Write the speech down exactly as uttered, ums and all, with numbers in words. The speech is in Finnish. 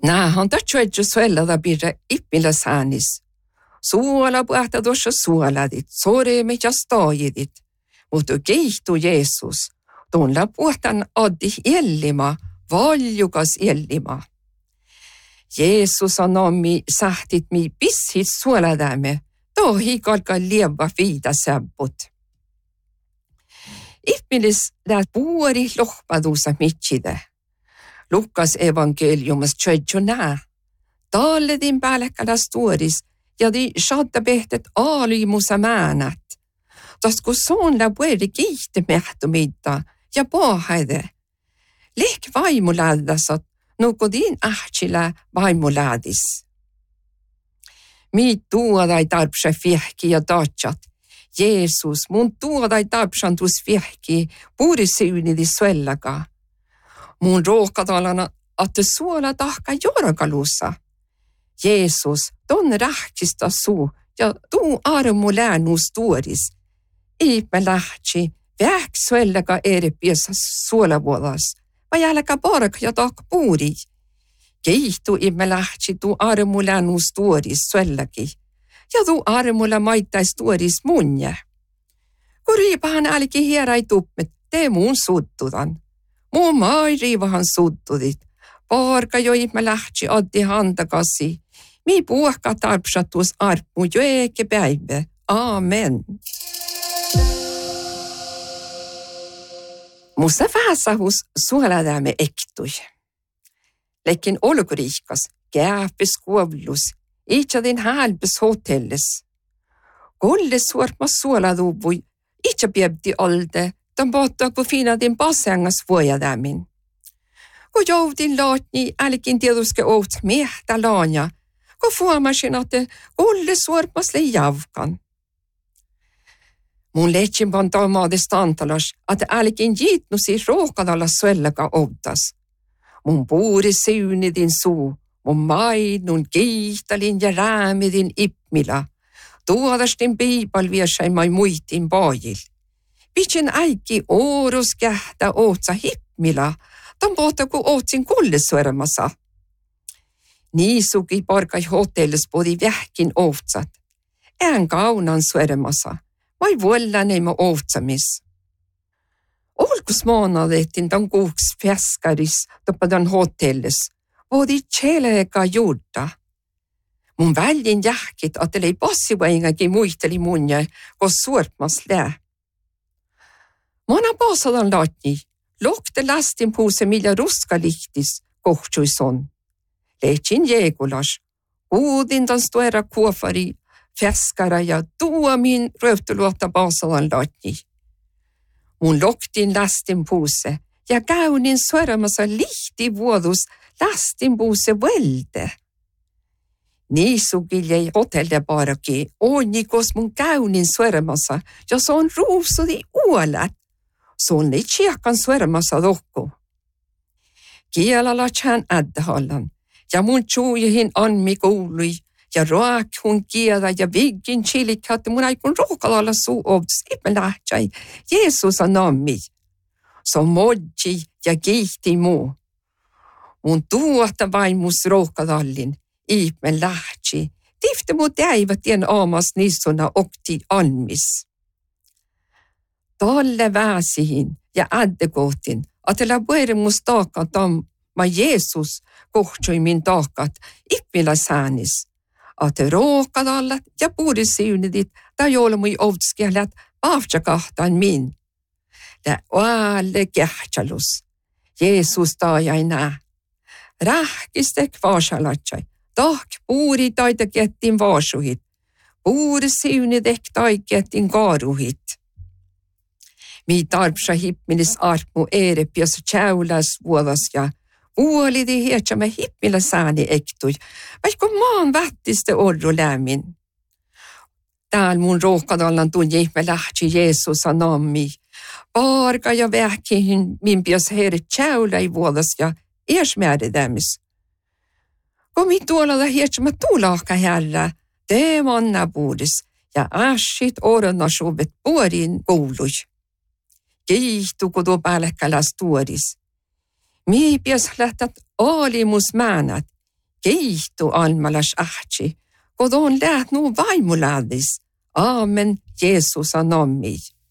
Nähän tatsuedju suellada birra ippilasäänis. Suola puhta tuossa suoladit, soremit ja staajidit. Mutta keihtu Jeesus, tuolla puhtan addi illima, valjukas illima. Jeesus on ommi sähtit mi pissit suoladämme, tohi kalka lieva viida säbbut. Ippilis läät puori lohpaduusa mitside. Lukas evankeliumas tjödju nää. Talledin päälekkädä stuoris ja di shadda-behtet aalimusa määnät. Tas kun soonla pueri kiihte mehtumidda ja paahaide. Lek vaimulädasat nukodin ähtsillä vaimulädis. Mi tuodai tarpsa fiehki ja tatsat. Jeesus, mun tuodai tarpsan tus fiehki puurisyynidi suellaga. Mun rookadalana, että suola tahka jorakalussa. Jeesus, ton rähkistä suu ja tuu armu läänus tuoris. Iipä lähtsi, vähk suellaga erepiessä suolavuodas. Vai jälkä parka ja tahka puuri. Keihtu iipä lähtsi tuu armu läänus tuoris suellagi. Ja tuu armulla maittais tuoris munja. Kun riipahan älki hierai tuppet, tee mun suttudan. Mun mai riivahan suttudit. Parka joip mä lähtsi addi handakassi. Mi puhka tarpsatus arpmu joeke päivä. Amen. Musta vähäsahus suoladämme ektui. Lekin olukuriikas, kääpis kuovlus, itsadin hälpis hotellis. Kolle suormas suoladuvui, itsa piebdi alde, tämän pohtaa, kun finadin pasängas vuojadämin. Kun joudin laatni, älkin tietuske oot miehtä laanja, kun fuomasin, että kolle suormas leijavkan. Mun lehtsin pantaa maadesta antalas, että älkin jiitnusi ruokadalla suellaga outas. Mun puuri syynidin suu, mun mainun kiihtalin ja räämidin ipmila, tuodastin piipalviessäimai muitin paajil. Pitsin äikki oorus kähtä ootsa hippmila, ton pohta ku ootsin kullesuormassa. Niisuki parkai hotellis podi vähkin ootsat. Ään kaunan suormassa, vai vuollaneima ootsamis. Olkus maanadettin ton kuuks fäskaris toppadan hotellis, vodi tjeleeka juurda. Mun väljin jähkit, että ei passivaingakin muisteli munja, kun suortmas lää. Mona pasadan latni, lokte lastin puuse millä ruska lihtis, kohtsuison. Lehtsin jeekulas, uudin ton stuera kuofari, fäskara ja tuo min röftuluotta pasadan latni. Mun loktin lastin puuse ja käynin suoramassa lihti vuodus lastin puuse velde. Niisuki jäi hotelle parakin, onnikos mun käynin suoramassa ja se on ruusudi uolat. Se on ei tjiekan suoramassa dokku. Kielala tjään äddehallan ja mun tjuihin anmi koului ja raak hun kiela ja viggin chilikat mun aikun ruokalalla suu ovs ipä lähtsai Jeesus on nammi. Se on modji ja kiihti muu. Mun tuota vaimus ruokalallin ipä lähtsi. Tifte mut jäivät tien aamas nissuna okti anmis. Talle väsihin ja äddekohtin, että läppueri mus taakat tamma Jeesus kohtsui min taakat ippilasäänis. Että ruokadallat ja puurisyynidit ta joulumui ovtskialat vaavtjakahtan min. Lä oalle kähtsalus. Jeesus taajai nää. Rähkistek vaasalatsai. Tahk puuri taita kettin vaasuhit. Puurisyynidek tai kettin kaaruhit. Mi tarpsa hippmilis arpmu erepias tjaulas vuodas ja uolidi hietsämme hippmillä sääni ektui, vaikka maan vättiste orru lämmin. Tääl mun ruokadallan tunni me lähtsi Jeesusa nammi. Parka ja vähkihin min pias herre tjaulai vuodas ja ersmääridämis. Kun mi tuolalla hietsämme tuulaakka herra, te manna puudis ja äsit oronasuvet puorin koului. Kiihtu kudu päälekkäläs tuoris. Mi pias lähtät aalimus määnät, Kiihtu almalas ahtsi, kodon läht nu vaimuladis. Aamen, Jeesus on ommi.